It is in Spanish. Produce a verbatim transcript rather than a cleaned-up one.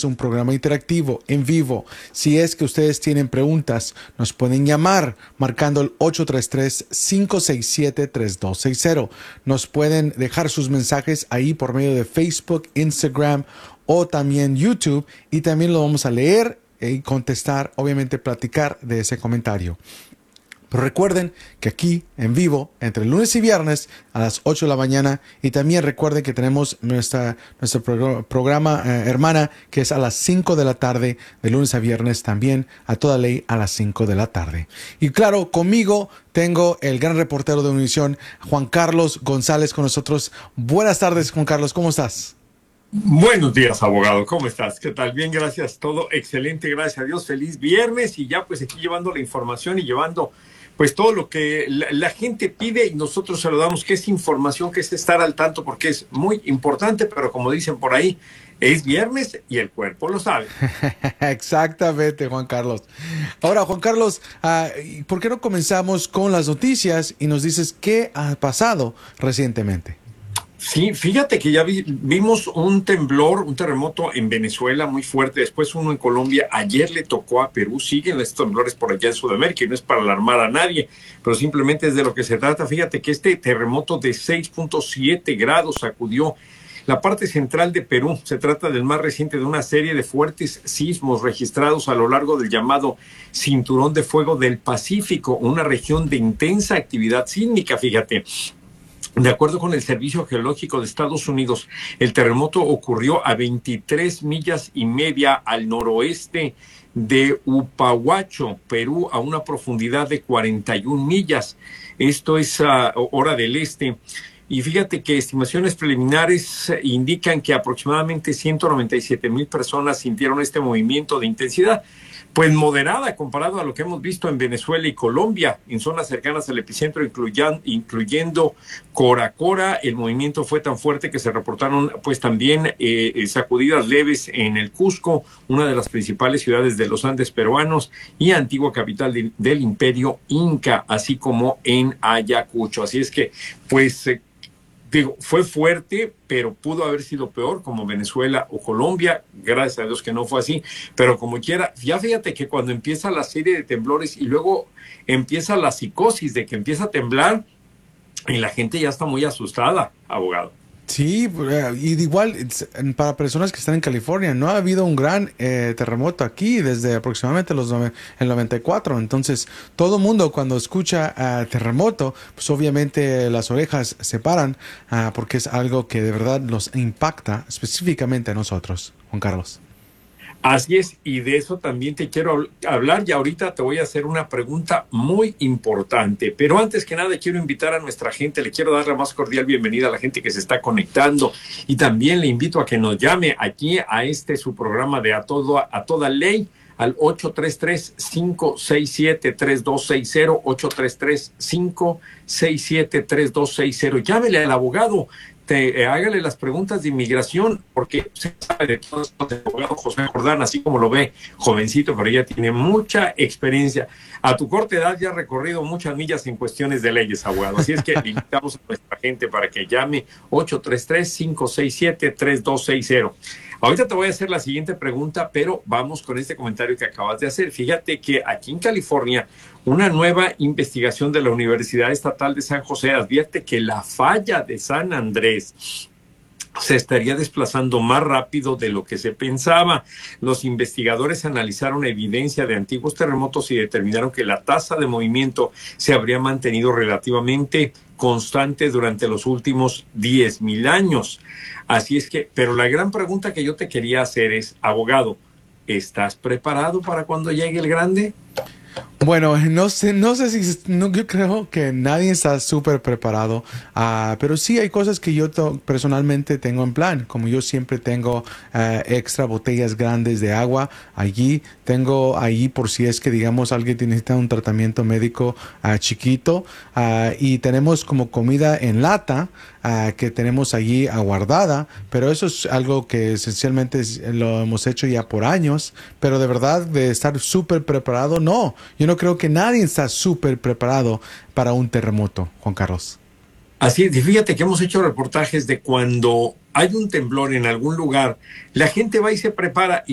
es un programa interactivo, en vivo. Si es que ustedes tienen preguntas, nos pueden llamar marcando el ocho tres tres, cinco seis siete, tres dos seis cero. Nos pueden dejar sus mensajes ahí por medio de Facebook, Instagram o también YouTube, y también lo vamos a leer y contestar, obviamente platicar de ese comentario. Pero recuerden que aquí en vivo, entre lunes y viernes a las ocho de la mañana, y también recuerden que tenemos nuestra, nuestro programa, programa eh, hermana, que es a las cinco de la tarde, de lunes a viernes, también a toda ley a las cinco de la tarde. Y claro, conmigo tengo el gran reportero de Univisión, Juan Carlos González, con nosotros. Buenas tardes, Juan Carlos, ¿cómo estás? Buenos días, abogado. ¿Cómo estás? ¿Qué tal? Bien, gracias. Todo excelente, gracias a Dios. Feliz viernes, y ya pues aquí llevando la información y llevando pues todo lo que la, la gente pide, y nosotros se lo damos, que es información, que es estar al tanto, porque es muy importante, pero como dicen por ahí, es viernes y el cuerpo lo sabe. Exactamente, Juan Carlos. Ahora, Juan Carlos, uh, ¿por qué no comenzamos con las noticias y nos dices qué ha pasado recientemente? Sí, fíjate que ya vi, vimos un temblor, un terremoto en Venezuela muy fuerte, después uno en Colombia, ayer le tocó a Perú, siguen estos temblores por allá en Sudamérica, y no es para alarmar a nadie, pero simplemente es de lo que se trata. Fíjate que este terremoto de seis punto siete grados sacudió la parte central de Perú. Se trata del más reciente de una serie de fuertes sismos registrados a lo largo del llamado Cinturón de Fuego del Pacífico, una región de intensa actividad sísmica, fíjate. De acuerdo con el Servicio Geológico de Estados Unidos, el terremoto ocurrió a veintitrés millas y media al noroeste de Upahuacho, Perú, a una profundidad de cuarenta y una millas. Esto es uh, hora del este. Y fíjate que estimaciones preliminares indican que aproximadamente ciento noventa y siete mil personas sintieron este movimiento de intensidad, pues moderada comparado a lo que hemos visto en Venezuela y Colombia, en zonas cercanas al epicentro, incluyan, incluyendo Coracora. El movimiento fue tan fuerte que se reportaron pues también eh, sacudidas leves en el Cusco, una de las principales ciudades de los Andes peruanos y antigua capital de, del Imperio Inca, así como en Ayacucho. Así es que pues eh, digo, fue fuerte, pero pudo haber sido peor, como Venezuela o Colombia. Gracias a Dios que no fue así, pero como quiera, ya fíjate que cuando empieza la serie de temblores y luego empieza la psicosis de que empieza a temblar, y la gente ya está muy asustada, abogado. Sí, y de igual para personas que están en California, no ha habido un gran eh, terremoto aquí desde aproximadamente los el noventa y cuatro. Entonces, todo mundo cuando escucha uh, terremoto, pues obviamente las orejas se paran uh, porque es algo que de verdad nos impacta específicamente a nosotros, Juan Carlos. Así es, y de eso también te quiero hablar, y ahorita te voy a hacer una pregunta muy importante, pero antes que nada quiero invitar a nuestra gente, le quiero dar la más cordial bienvenida a la gente que se está conectando, y también le invito a que nos llame aquí a este su programa de A, todo, a Toda Ley, al ocho tres tres, cinco seis siete, tres dos seis cero, ocho tres tres, cinco seis siete, tres dos seis cero. Llámele al abogado, te, eh, hágale las preguntas de inmigración, porque se sabe de todo esto del abogado José Jordán, así como lo ve, jovencito, pero ya tiene mucha experiencia. A tu corta edad ya ha recorrido muchas millas en cuestiones de leyes, abogado. Así es que invitamos a nuestra gente para que llame ocho tres tres, cinco seis siete, tres dos seis cero. Ahorita te voy a hacer la siguiente pregunta, pero vamos con este comentario que acabas de hacer. Fíjate que aquí en California, una nueva investigación de la Universidad Estatal de San José advierte que la falla de San Andrés se estaría desplazando más rápido de lo que se pensaba. Los investigadores analizaron evidencia de antiguos terremotos y determinaron que la tasa de movimiento se habría mantenido relativamente constante durante los últimos diez mil años. Así es que, pero la gran pregunta que yo te quería hacer es, abogado, ¿estás preparado para cuando llegue el grande? Bueno, no sé, no sé si, no, yo creo que nadie está súper preparado, uh, pero sí hay cosas que yo to, personalmente tengo en plan, como yo siempre tengo uh, extra botellas grandes de agua allí, tengo allí por si es que digamos alguien necesita un tratamiento médico uh, chiquito, uh, y tenemos como comida en lata uh, que tenemos allí aguardada, pero eso es algo que esencialmente lo hemos hecho ya por años, pero de verdad de estar súper preparado, no, yo no creo que nadie está súper preparado para un terremoto, Juan Carlos. Así es, y fíjate que hemos hecho reportajes de cuando hay un temblor en algún lugar, la gente va y se prepara y